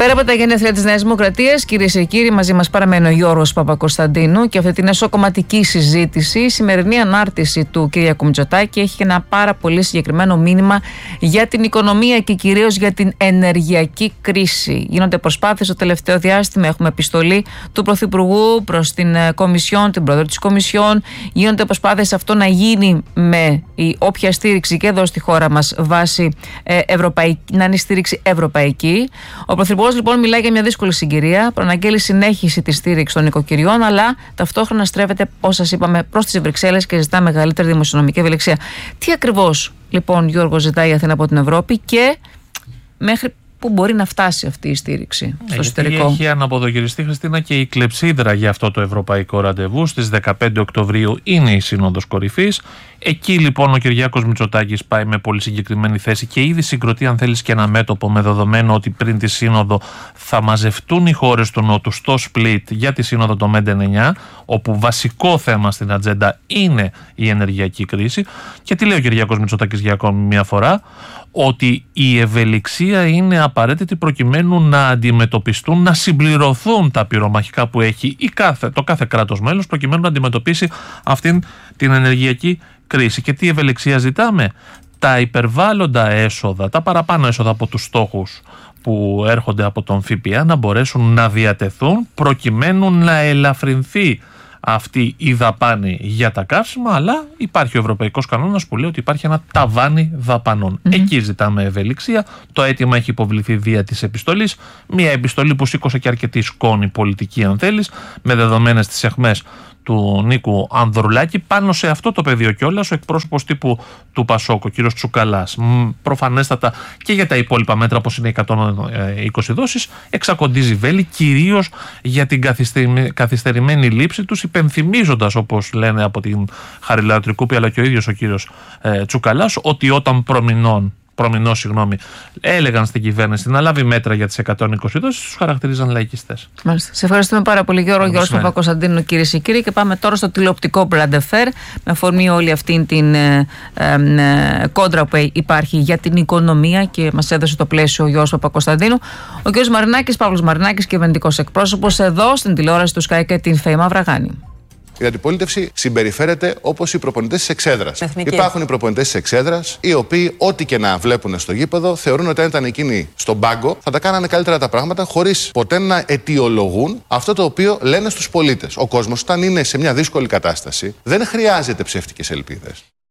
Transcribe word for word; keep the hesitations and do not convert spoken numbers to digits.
Πέρα από τα γενέθλια της Νέας Δημοκρατίας, κυρίες και κύριοι, μαζί μας παραμένει ο Γιώργος Παπακοσταντίνου και αυτή την εσωκομματική συζήτηση. Η σημερινή ανάρτηση του Κυριάκου Μητσοτάκη έχει ένα πάρα πολύ συγκεκριμένο μήνυμα για την οικονομία και κυρίως για την ενεργειακή κρίση. Γίνονται προσπάθειες το τελευταίο διάστημα. Έχουμε επιστολή του Πρωθυπουργού προς την Κομισιόν, την Πρόεδρο της Κομισιόν. Γίνονται προσπάθειες αυτό να γίνει με η όποια στήριξη και εδώ στη χώρα μας βάσει ε, ευρωπαϊκή, να είναι στήριξη ευρωπαϊκή. Ο Πρωθυπουργός λοιπόν μιλάει για μια δύσκολη συγκυρία, προαναγγέλει συνέχιση της στήριξης των νοικοκυριών, αλλά ταυτόχρονα στρέφεται, όπως σας είπαμε, προς τις Βρυξέλλες και ζητά μεγαλύτερη δημοσιονομική ευελιξία. Τι ακριβώς λοιπόν, Γιώργο, ζητάει η Αθήνα από την Ευρώπη και μέχρι πού μπορεί να φτάσει αυτή η στήριξη στο εσωτερικό? Έχει αναποδογυριστεί, Χριστίνα, και η κλεψίδρα για αυτό το ευρωπαϊκό ραντεβού. Στις δεκαπέντε Οκτωβρίου είναι η Σύνοδος Κορυφής. Εκεί λοιπόν ο Κυριάκος Μητσοτάκης πάει με πολύ συγκεκριμένη θέση και ήδη συγκροτεί, αν θέλεις, και ένα μέτωπο, με δεδομένο ότι πριν τη Σύνοδο θα μαζευτούν οι χώρες του Νότου στο Σπλίτ για τη Σύνοδο το Μέντεν εννιά, όπου βασικό θέμα στην ατζέντα είναι η ενεργειακή κρίση. Και τι λέει ο Κυριάκος Μητσοτάκης για ακόμη μια φορά? Ότι η ευελιξία είναι απαραίτητη προκειμένου να αντιμετωπιστούν, να συμπληρωθούν τα πυρομαχικά που έχει η κάθε, το κάθε κράτος μέλος προκειμένου να αντιμετωπίσει αυτήν την ενεργειακή κρίση. Και τι ευελιξία ζητάμε? Τα υπερβάλλοντα έσοδα, τα παραπάνω έσοδα από τους στόχους που έρχονται από τον ΦΠΑ να μπορέσουν να διατεθούν προκειμένου να ελαφρυνθεί αυτή η δαπάνη για τα καύσιμα, αλλά υπάρχει ο ευρωπαϊκός κανόνας που λέει ότι υπάρχει ένα ταβάνι δαπανών. Mm-hmm. Εκεί ζητάμε ευελιξία. Το αίτημα έχει υποβληθεί δια της επιστολής. Μια επιστολή που σήκωσε και αρκετή σκόνη πολιτική, αν θέλεις, με δεδομένες τις αιχμές του Νίκου Ανδρουλάκη. Πάνω σε αυτό το πεδίο κιόλας ο εκπρόσωπος τύπου του Πασόκ, ο κύριος Τσουκαλάς, προφανέστατα και για τα υπόλοιπα μέτρα όπως είναι οι εκατόν είκοσι δόσεις, εξακοντίζει βέλη κυρίως για την καθυστερημένη λήψη τους, υπενθυμίζοντας, όπως λένε από την Χαριλαοτρικούπη αλλά και ο ίδιος ο κύριος ε, Τσουκαλάς, ότι όταν προμηνών προμηνώς, συγγνώμη, έλεγαν στην κυβέρνηση να λάβει μέτρα για τις εκατόν είκοσι δόσεις, τους χαρακτηρίζαν λαϊκιστές. Μάλιστα. Σε ευχαριστούμε πάρα πολύ, Γιώργο. Γιώργος Παπακοσταντίνου, κυρίες και κύριοι. Και πάμε τώρα στο τηλεοπτικό μπραντεφέρ, με αφορμή όλη αυτή την ε, ε, ε, κόντρα που υπάρχει για την οικονομία και μας έδωσε το πλαίσιο ο Γιώργος Παπακοσταντίνου. Ο κ. Μαρινάκης, Παύλος Μαρινάκης, κυβερνητικός εκπρόσωπος, εδώ στην τηλεόραση του Sky και την Φέη Μαυραγάνη. Η αντιπολίτευση συμπεριφέρεται όπως οι προπονητές της εξέδρας. Εθνική. Υπάρχουν οι προπονητές της εξέδρας, οι οποίοι, ό,τι και να βλέπουν στο γήπεδο, θεωρούν ότι αν ήταν εκείνοι στον πάγκο, θα τα κάνανε καλύτερα τα πράγματα, χωρίς ποτέ να αιτιολογούν αυτό το οποίο λένε στους πολίτες. Ο κόσμος, όταν είναι σε μια δύσκολη κατάσταση, δεν χρειάζεται ψεύτικες ελπίδες.